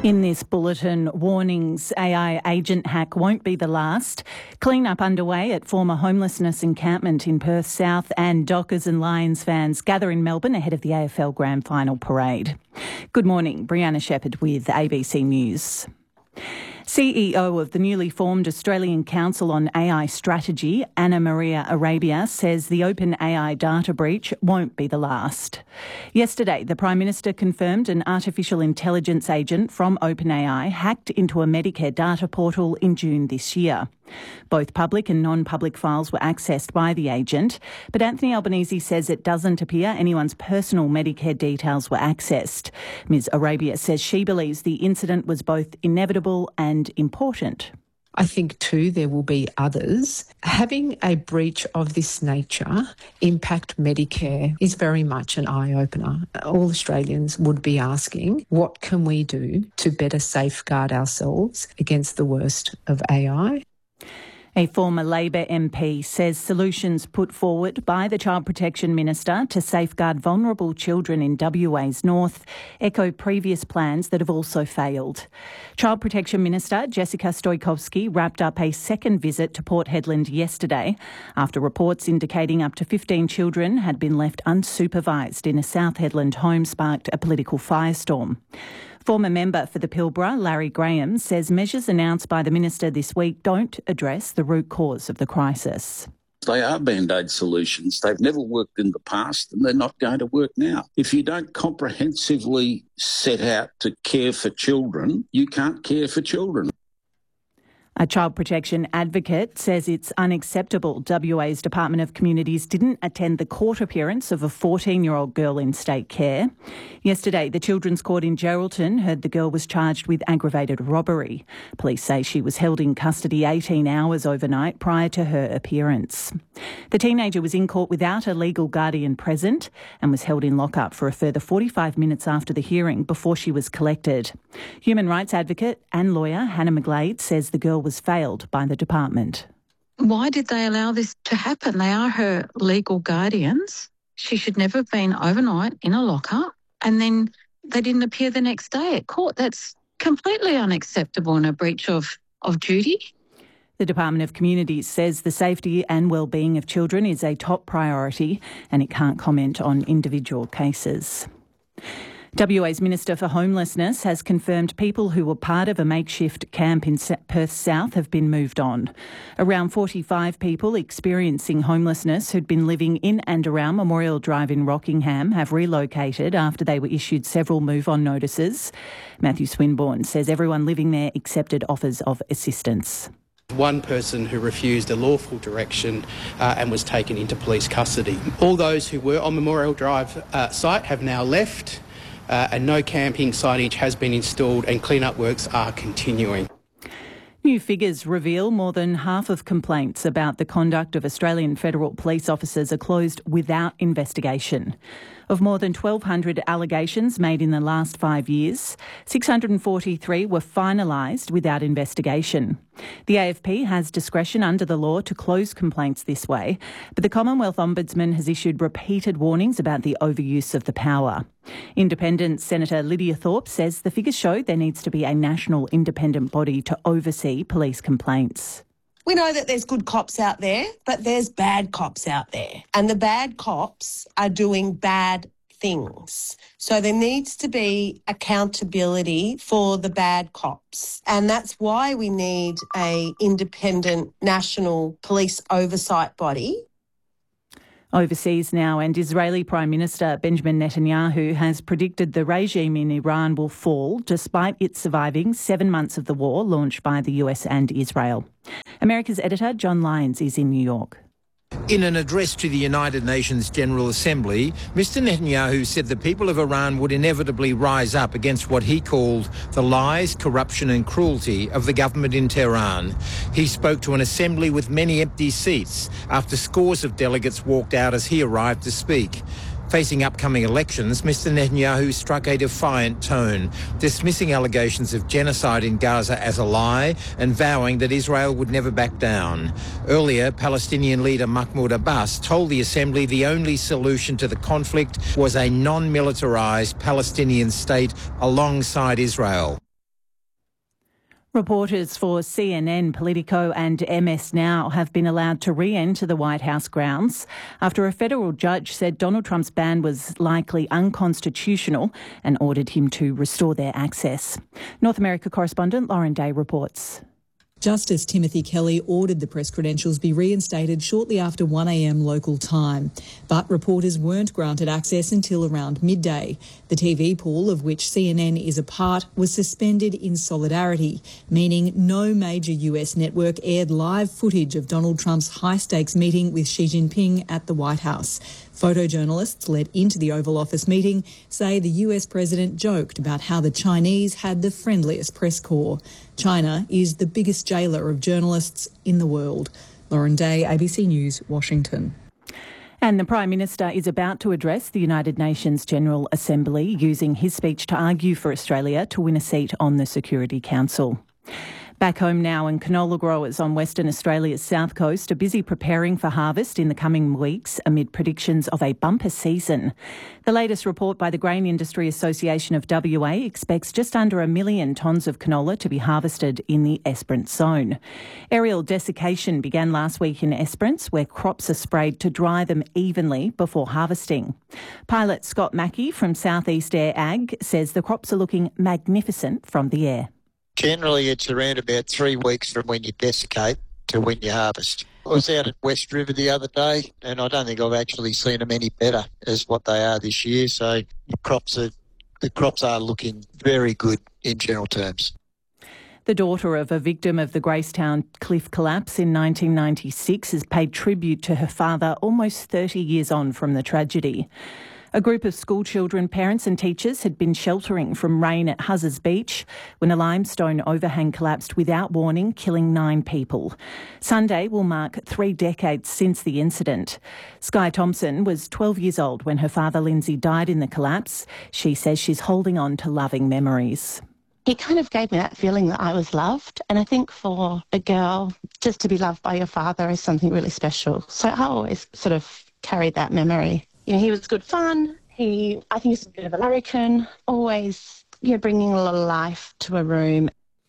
In this bulletin, warnings AI agent hack won't be the last. Clean-up underway at former homelessness encampment in Perth South, and Dockers and Lions fans gather in Melbourne ahead of the AFL Grand Final parade. Good morning, Brianna Shepherd with ABC News. CEO of the newly formed Australian Council on AI Strategy, Anna Maria Arabia, says the OpenAI data breach won't be the last. Yesterday, the Prime Minister confirmed an artificial intelligence agent from OpenAI hacked into a Medicare data portal in June this year. Both public and non-public files were accessed by the agent, but Anthony Albanese says it doesn't appear anyone's personal Medicare details were accessed. Ms Arabia says she believes the incident was both inevitable and important. I think too there will be others. Having a breach of this nature impact Medicare is very much an eye-opener. All Australians would be asking, what can we do to better safeguard ourselves against the worst of AI? A former Labor MP says solutions put forward by the Child Protection Minister to safeguard vulnerable children in WA's north echo previous plans that have also failed. Child Protection Minister Jessica Stoikovski wrapped up a second visit to Port Hedland yesterday after reports indicating up to 15 children had been left unsupervised in a South Hedland home sparked a political firestorm. Former member for the Pilbara, Larry Graham, says measures announced by the Minister this week don't address the root cause of the crisis. They are Band-Aid solutions. They've never worked in the past and they're not going to work now. If you don't comprehensively set out to care for children, you can't care for children. A child protection advocate says it's unacceptable WA's Department of Communities didn't attend the court appearance of a 14-year-old girl in state care. Yesterday, the Children's Court in Geraldton heard the girl was charged with aggravated robbery. Police say she was held in custody 18 hours overnight prior to her appearance. The teenager was in court without a legal guardian present and was held in lockup for a further 45 minutes after the hearing before she was collected. Human rights advocate and lawyer Hannah McGlade says the girl was failed by the department. Why did they allow this to happen? They are her legal guardians. She should never have been overnight in a lockup, and then they didn't appear the next day at court. That's completely unacceptable and a breach of duty. The Department of Communities says the safety and well-being of children is a top priority and it can't comment on individual cases. WA's Minister for Homelessness has confirmed people who were part of a makeshift camp in Perth South have been moved on. Around 45 people experiencing homelessness who'd been living in and around Memorial Drive in Rockingham have relocated after they were issued several move-on notices. Matthew Swinburne says everyone living there accepted offers of assistance. One person who refused a lawful direction and was taken into police custody. All those who were on Memorial Drive site have now left. And no camping signage has been installed and clean-up works are continuing. New figures reveal more than half of complaints about the conduct of Australian federal police officers are closed without investigation. Of more than 1,200 allegations made in the last 5 years, 643 were finalised without investigation. The AFP has discretion under the law to close complaints this way, but the Commonwealth Ombudsman has issued repeated warnings about the overuse of the power. Independent Senator Lydia Thorpe says the figures show there needs to be a national independent body to oversee police complaints. We know that there's good cops out there, but there's bad cops out there. And the bad cops are doing bad things. So there needs to be accountability for the bad cops. And that's why we need an independent national police oversight body. Overseas now, and Israeli Prime Minister Benjamin Netanyahu has predicted the regime in Iran will fall despite it surviving 7 months of the war launched by the US and Israel. America's editor John Lyons is in New York. In an address to the United Nations General Assembly, Mr Netanyahu said the people of Iran would inevitably rise up against what he called the lies, corruption and cruelty of the government in Tehran. He spoke to an assembly with many empty seats after scores of delegates walked out as he arrived to speak. Facing upcoming elections, Mr Netanyahu struck a defiant tone, dismissing allegations of genocide in Gaza as a lie and vowing that Israel would never back down. Earlier, Palestinian leader Mahmoud Abbas told the Assembly the only solution to the conflict was a non-militarised Palestinian state alongside Israel. Reporters for CNN, Politico and MS Now have been allowed to re-enter the White House grounds after a federal judge said Donald Trump's ban was likely unconstitutional and ordered him to restore their access. North America correspondent Lauren Day reports. Justice Timothy Kelly ordered the press credentials be reinstated shortly after 1 a.m. local time, but reporters weren't granted access until around midday. The TV pool, of which CNN is a part, was suspended in solidarity, meaning no major US network aired live footage of Donald Trump's high-stakes meeting with Xi Jinping at the White House. Photojournalists let into the Oval Office meeting say the US president joked about how the Chinese had the friendliest press corps. China is the biggest jailer of journalists in the world. Lauren Day, ABC News, Washington. And the Prime Minister is about to address the United Nations General Assembly, using his speech to argue for Australia to win a seat on the Security Council. Back home now, and canola growers on Western Australia's south coast are busy preparing for harvest in the coming weeks amid predictions of a bumper season. The latest report by the Grain Industry Association of WA expects just under 1 million tonnes of canola to be harvested in the Esperance zone. Aerial desiccation began last week in Esperance, where crops are sprayed to dry them evenly before harvesting. Pilot Scott Mackey from South East Air Ag says the crops are looking magnificent from the air. Generally, it's around about 3 weeks from when you desiccate to when you harvest. I was out at West River the other day, and I don't think I've actually seen them any better as what they are this year. So the crops are looking very good in general terms. The daughter of a victim of the Gracetown cliff collapse in 1996 has paid tribute to her father almost 30 years on from the tragedy. A group of school children, parents and teachers had been sheltering from rain at Huzzers Beach when a limestone overhang collapsed without warning, killing 9 people. Sunday will mark 3 decades since the incident. Sky Thompson was 12 years old when her father Lindsay died in the collapse. She says she's holding on to loving memories. He kind of gave me that feeling that I was loved. And I think for a girl, just to be loved by your father is something really special. So I always sort of carried that memory. You know, he was good fun. I think he's a bit of a larrikin, always, bringing a lot of life to a room.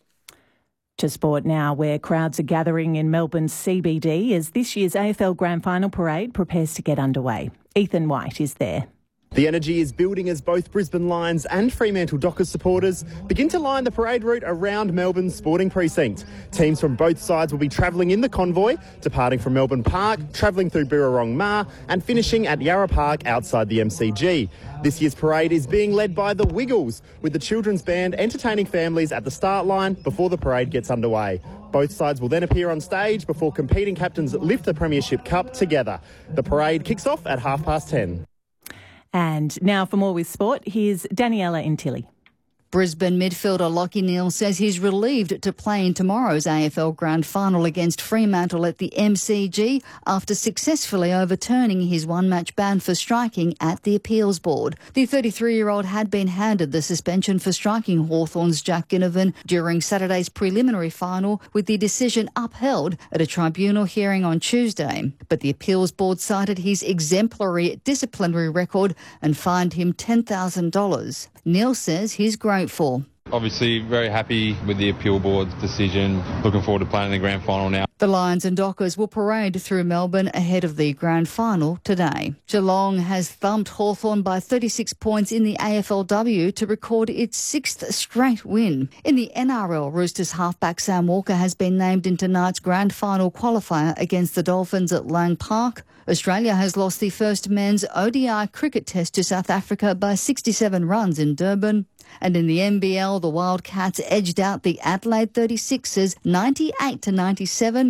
To sport now, where crowds are gathering in Melbourne's CBD as this year's AFL Grand Final parade prepares to get underway. Ethan White is there. The energy is building as both Brisbane Lions and Fremantle Dockers supporters begin to line the parade route around Melbourne's sporting precinct. Teams from both sides will be travelling in the convoy, departing from Melbourne Park, travelling through Birrarong Ma and finishing at Yarra Park outside the MCG. This year's parade is being led by the Wiggles, with the children's band entertaining families at the start line before the parade gets underway. Both sides will then appear on stage before competing captains lift the Premiership Cup together. The parade kicks off at 10:30. And now for more with sport, here's Daniela Intilli. Brisbane midfielder Lachie Neale says he's relieved to play in tomorrow's AFL Grand Final against Fremantle at the MCG after successfully overturning his one-match ban for striking at the Appeals Board. The 33-year-old had been handed the suspension for striking Hawthorn's Jack Ginnivan during Saturday's preliminary final, with the decision upheld at a tribunal hearing on Tuesday. But the Appeals Board cited his exemplary disciplinary record and fined him $10,000. Neale says he's grateful. Obviously very happy with the appeal board's decision. Looking forward to playing in the grand final now. The Lions and Dockers will parade through Melbourne ahead of the grand final today. Geelong has thumped Hawthorn by 36 points in the AFLW to record its 6th straight win. In the NRL, Roosters halfback Sam Walker has been named in tonight's grand final qualifier against the Dolphins at Lang Park. Australia has lost the first men's ODI cricket test to South Africa by 67 runs in Durban. And in the NBL, the Wildcats edged out the Adelaide 36ers 98-97